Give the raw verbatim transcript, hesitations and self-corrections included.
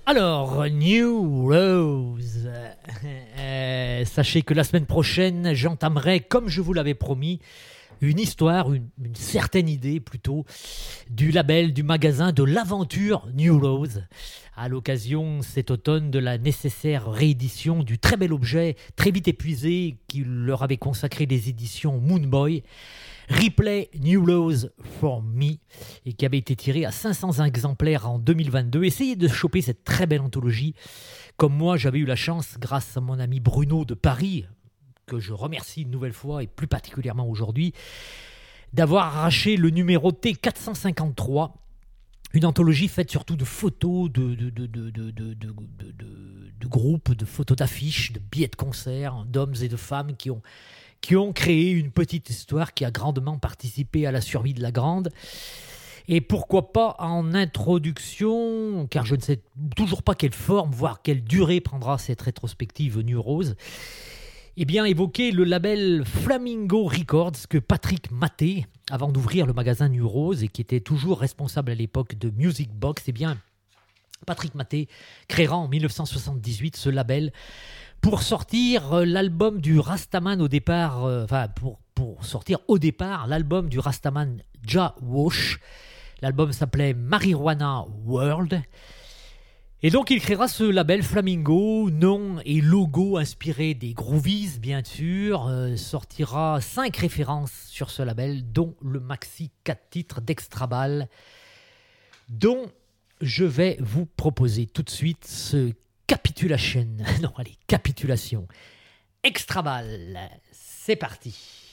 Alors, New Rose. Euh, sachez que la semaine prochaine, j'entamerai, comme je vous l'avais promis, une histoire, une, une certaine idée plutôt, du label, du magasin de l'aventure New Rose, à l'occasion cet automne de la nécessaire réédition du très bel objet, très vite épuisé, qui leur avait consacré les éditions Moonboy, Replay New Rose for Me, et qui avait été tiré à cinq cents exemplaires en deux mille vingt-deux. Essayez de choper cette très belle anthologie, comme moi j'avais eu la chance, grâce à mon ami Bruno de Paris, que je remercie une nouvelle fois et plus particulièrement aujourd'hui, d'avoir arraché le numéro T quatre cent cinquante-trois, une anthologie faite surtout de photos, de, de, de, de, de, de, de, de, de groupes, de photos d'affiches, de billets de concert, d'hommes et de femmes qui ont, qui ont créé une petite histoire qui a grandement participé à la survie de la grande. Et pourquoi pas en introduction, car je ne sais toujours pas quelle forme, voire quelle durée prendra cette rétrospective New Rose, eh bien, évoquer le label Flamingo Records que Patrick Maté, avant d'ouvrir le magasin New Rose et qui était toujours responsable à l'époque de Music Box, eh bien, Patrick Maté créera en dix-neuf cent soixante-dix-huit ce label pour sortir l'album du Rastaman au départ, euh, enfin, pour, pour sortir au départ l'album du Rastaman Jah Wash. L'album s'appelait Marijuana World. Et donc il créera ce label Flamingo, nom et logo inspiré des Groovies bien sûr, euh, sortira cinq références sur ce label, dont le maxi quatre titres d'Extraball, dont je vais vous proposer tout de suite ce Capitulation, non allez, Capitulation, Extraball, c'est parti.